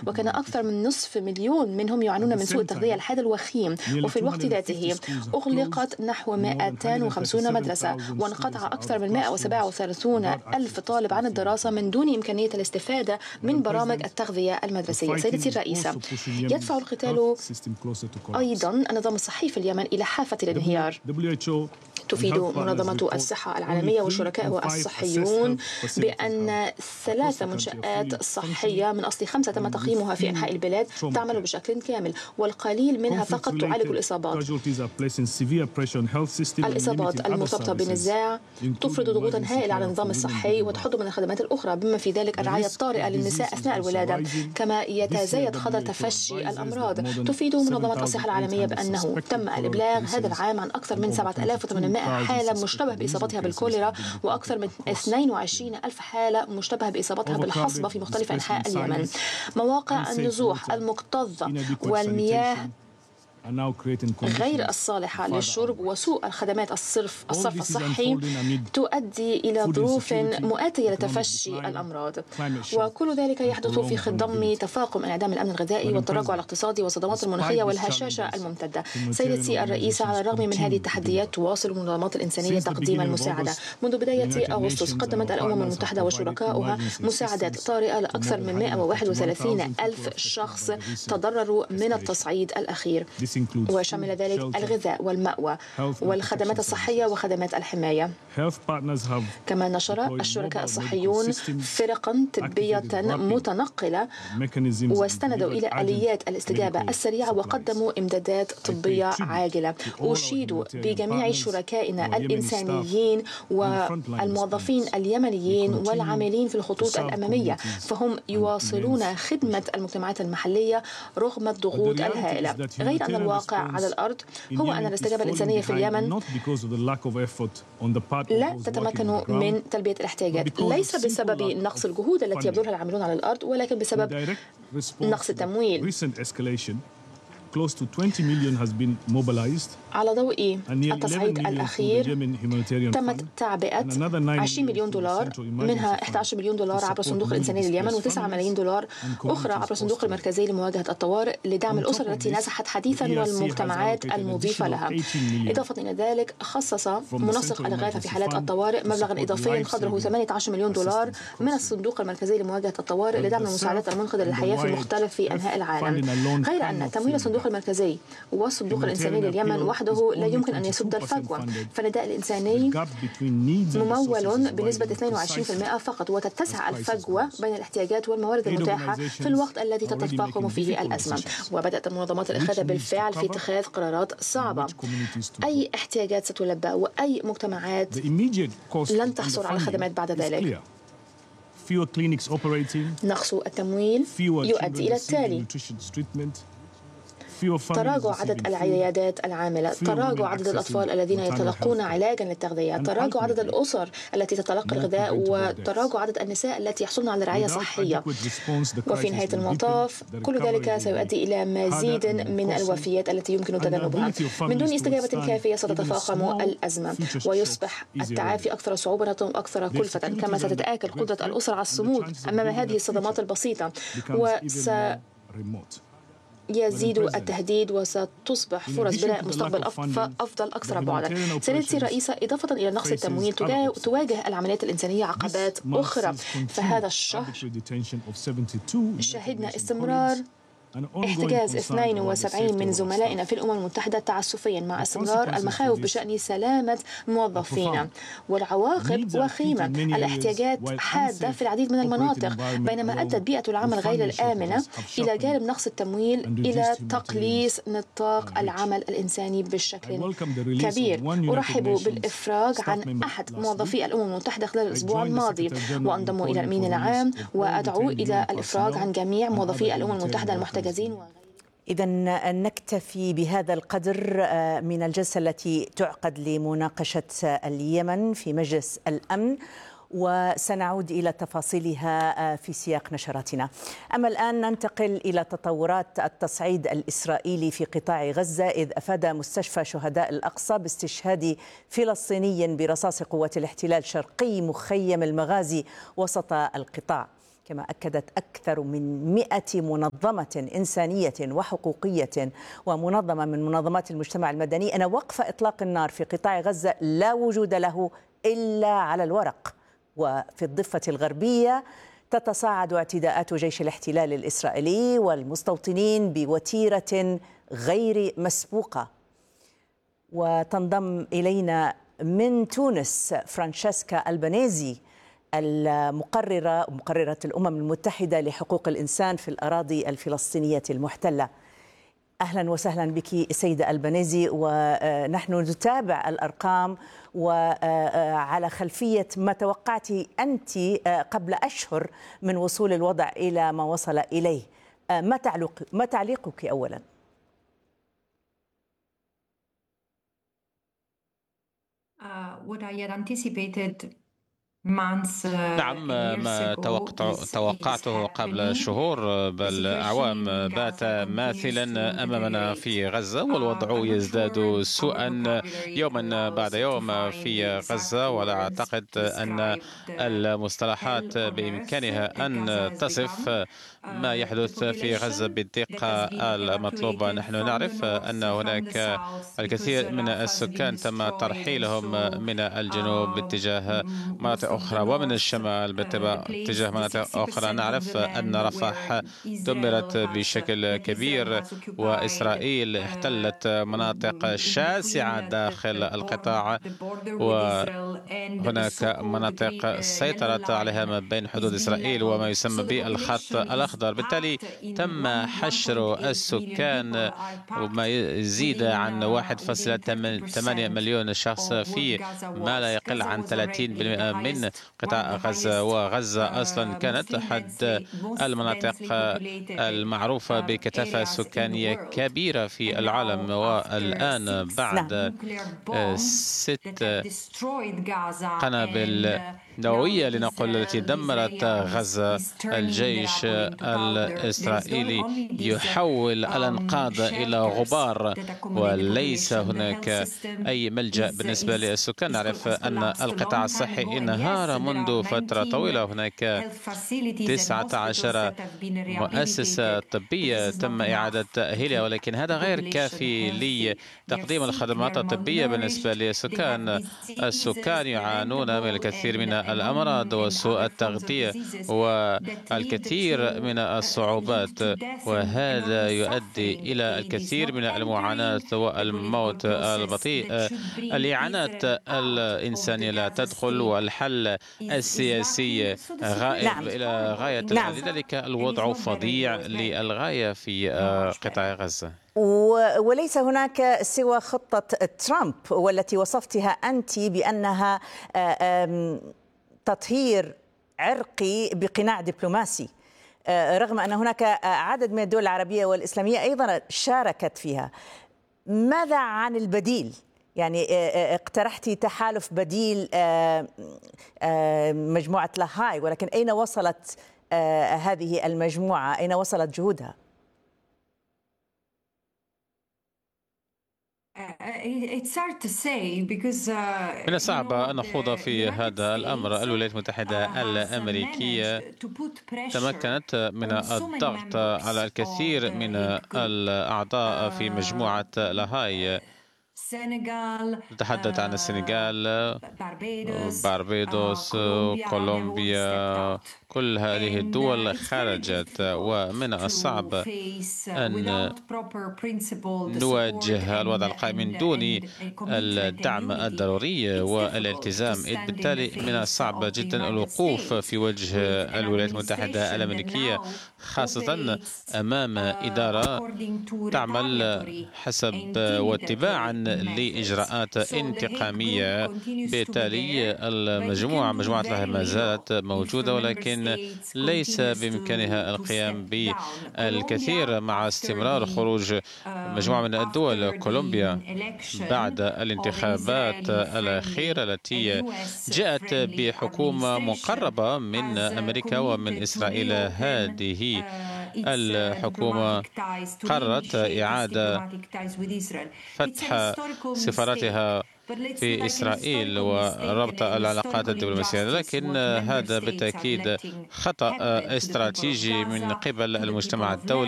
وكان أكثر من نصف مليون منهم يعانون من سوء التغذية الحاد الوخيم. وفي الوقت ذاته أغلقت نحو 250 مدرسة، وانقطع أكثر من 137 ألف طالب عن الدراسة من دون إمكانية الاستفادة من برامج التغذية المدرسية. سيدتي الرئيسة، يدفع القتال أيضا النظام الصحي في اليمن إلى حافة الانهيار. تفيد منظمة الصحة العالمية وشركائها الصحيون بأن 3 منشآت صحية من أصل 5 تم تقييمها في أنحاء البلاد تعمل بشكل كامل، والقليل منها فقط تعالج الإصابات. الإصابات المرتبطة بالنزاع تفرض ضغوطا هائلة على النظام الصحي وتحد من الخدمات الأخرى، بما في ذلك الرعاية الطارئة للنساء أثناء الولادة، كما يتزايد خطر تفشي الأمراض. تفيد منظمة الصحة العالمية بأنه تم الإبلاغ هذا العام عن أكثر من 7800 حالة مشتبه بإصابتها بالكوليرا، وأكثر من 22 ألف حالة مشتبه بإصابتها بالحصبة في مختلف أنحاء اليمن. مواقع النزوح المكتظة والمياه غير الصالحة للشرب وسوء الخدمات الصرف الصحي تؤدي إلى ظروف مؤاتية لتفشي الأمراض، وكل ذلك يحدث في خضم تفاقم انعدام الأمن الغذائي والتراجع الاقتصادي والصدمات المناخية والهشاشة الممتدة. سيدتي الرئيسة، على الرغم من هذه التحديات تواصل المنظمات الإنسانية تقديم المساعدة. منذ بداية أغسطس قدمت الأمم المتحدة وشركاؤها مساعدات طارئة لأكثر من 131 ألف شخص تضرروا من التصعيد الأخير، وشمل ذلك الغذاء والمأوى والخدمات الصحية وخدمات الحماية. كما نشر الشركاء الصحيون فرقا طبية متنقلة واستندوا إلى آليات الاستجابة السريعة وقدموا إمدادات طبية عاجلة. أشيد بجميع شركائنا الإنسانيين والموظفين اليمنيين والعاملين في الخطوط الأمامية، فهم يواصلون خدمة المجتمعات المحلية رغم الضغوط الهائلة. غير أن الواقع على الأرض هو أن الاستجابة الإنسانية في اليمن لا تتمكن من تلبية الاحتياجات، ليس بسبب نقص الجهود التي يبذلها العاملون على الأرض، ولكن بسبب نقص التمويل. على ضوء التصعيد الأخير تمت تعبئة 20 مليون دولار، منها 11 مليون دولار عبر الصندوق الإنساني لليمن و9 ملايين دولار أخرى عبر الصندوق المركزي لمواجهة الطوارئ لدعم الأسر التي نزحت حديثا والمجتمعات المضيفة لها. إضافة إلى ذلك خصص منسق الإغاثة في حالات الطوارئ مبلغا إضافيا قدره 18 مليون دولار من الصندوق المركزي لمواجهة الطوارئ لدعم المساعدات المنقذة للحياة في مختلف أنحاء العالم. غير أن تمويل الصندوق المركزي والصندوق الإنساني لليمن وحده لا يمكن أن يسد الفجوة، فالنداء الإنساني ممول بنسبة 22% فقط، وتتسع الفجوة بين الاحتياجات والموارد المتاحة في الوقت الذي تتفاقم فيه الأزمة. وبدأت منظمات الإغاثة بالفعل في اتخاذ قرارات صعبة. أي احتياجات ستلبى وأي مجتمعات لن تحصل على خدمات بعد ذلك. نقص التمويل يؤدي إلى التالي: تراجع عدد العيادات العاملة، تراجع عدد الأطفال الذين يتلقون علاجا للتغذية، تراجع عدد الأسر التي تتلقى الغذاء، وتراجع عدد النساء التي يحصلن على رعاية صحية. وفي نهاية المطاف كل ذلك سيؤدي إلى مزيد من الوفيات التي يمكن تجنبها. من دون استجابة كافية ستتفاقم الأزمة ويصبح التعافي أكثر صعوبة وأكثر كلفة، كما ستتآكل قدرة الأسر على الصمود أمام هذه الصدمات البسيطة، يزيد التهديد وستصبح فرص بناء مستقبل أفضل أكثر بعدا. سيدتي الرئيسة، إضافة إلى نقص التمويل تواجه العمليات الإنسانية عقبات أخرى. فهذا الشهر شهدنا استمرار احتجاز 72 من زملائنا في الأمم المتحدة تعسفيا، مع استمرار المخاوف بشأن سلامة موظفينا، والعواقب وخيمة. الاحتياجات حادة في العديد من المناطق، بينما أدت بيئة العمل غير الآمنة إلى جانب نقص التمويل إلى تقليص نطاق العمل الإنساني بشكل كبير. أرحب بالإفراج عن أحد موظفي الأمم المتحدة خلال الأسبوع الماضي، وأنضم إلى الأمين العام وأدعو إلى الإفراج عن جميع موظفي الأمم المتحدة المحتجزين. إذا نكتفي بهذا القدر من الجلسة التي تعقد لمناقشة اليمن في مجلس الأمن، وسنعود إلى تفاصيلها في سياق نشراتنا. أما الآن ننتقل إلى تطورات التصعيد الإسرائيلي في قطاع غزة، إذ أفاد مستشفى شهداء الأقصى باستشهاد فلسطيني برصاص قوات الاحتلال شرقي مخيم المغازي وسط القطاع. كما أكدت أكثر من 100 منظمة إنسانية وحقوقية ومنظمة من منظمات المجتمع المدني أن وقف إطلاق النار في قطاع غزة لا وجود له إلا على الورق. وفي الضفة الغربية تتصاعد اعتداءات جيش الاحتلال الإسرائيلي والمستوطنين بوتيرة غير مسبوقة. وتنضم إلينا من تونس فرانشيسكا ألبانيزي، مقررة الأمم المتحدة لحقوق الإنسان في الأراضي الفلسطينية المحتلة. أهلا وسهلا بك سيدة ألبانيزي، ونحن نتابع الأرقام وعلى خلفية ما توقعت أنت قبل أشهر من وصول الوضع إلى ما وصل إليه. ما تعليقك أولا؟ What I had anticipated months نعم، ما توقعته قبل شهور بل أعوام بات ماثلا أمامنا في غزة، والوضع يزداد سوءا يوما بعد يوم في غزة. ولا أعتقد أن المصطلحات بإمكانها أن تصف ما يحدث في غزة بالدقة المطلوبة. نحن نعرف أن هناك الكثير من السكان تم ترحيلهم من الجنوب باتجاه مناطق أخرى ومن الشمال باتجاه مناطق أخرى. نعرف أن رفح دمرت بشكل كبير، وإسرائيل احتلت مناطق شاسعة داخل القطاع، وهناك مناطق سيطرت عليها ما بين حدود إسرائيل وما يسمى بالخط الأخضر. بالتالي تم حشر السكان وما يزيد عن 1.8 مليون شخص في ما لا يقل عن 30% من قطاع غزة. وغزة أصلا كانت أحد المناطق المعروفة بكثافة سكانية كبيرة في العالم، والآن بعد 6 قنابل نووية لنقل التي دمرت غزة، الجيش الإسرائيلي يحول الأنقاض إلى غبار، وليس هناك أي ملجأ بالنسبة للسكان. نعرف أن القطاع الصحي انهار منذ فترة طويلة. هناك 19 مؤسسة طبية تم إعادة تأهيلها، ولكن هذا غير كافي لتقديم الخدمات الطبية بالنسبة للسكان. السكان يعانون من الكثير من الأمراض وسوء التغذية والكثير من الصعوبات، وهذا يؤدي إلى الكثير من المعاناة والموت البطيء. الإعانات الإنسانية لا تدخل، والحل السياسي غائب إلى غاية. لذلك الوضع فظيع للغاية في قطاع غزة. وليس هناك سوى خطة ترامب، والتي وصفتها أنت بأنها تطهير عرقي بقناع دبلوماسي، رغم أن هناك عدد من الدول العربية والإسلامية أيضا شاركت فيها. ماذا عن البديل؟ يعني اقترحت تحالف بديل مجموعة لاهاي، ولكن أين وصلت هذه المجموعة؟ أين وصلت جهودها؟ من الصعب أن نخوض في هذا الأمر. الولايات المتحدة الأمريكية تمكنت من الضغط على الكثير من الأعضاء في مجموعة لاهاي. نتحدث عن السنغال، باربادوس، كولومبيا. كل هذه الدول خرجت، ومن الصعب أن نواجه الوضع القائم من دون الدعم الضروري والالتزام. بالتالي من الصعب جدا الوقوف في وجه الولايات المتحدة الأمريكية، خاصة أمام إدارة تعمل حسب واتباعا لإجراءات انتقامية. بالتالي مجموعة لاهاي ما زالت موجودة، ولكن ليس بإمكانها القيام بالكثير مع استمرار خروج مجموعة من الدول. كولومبيا بعد الانتخابات الأخيرة التي جاءت بحكومة مقربة من أمريكا ومن إسرائيل، هذه الحكومة قررت إعادة فتح سفارتها في إسرائيل وربط العلاقات الدبلوماسية، لكن هذا بالتأكيد خطأ استراتيجي من قبل المجتمع الدولي.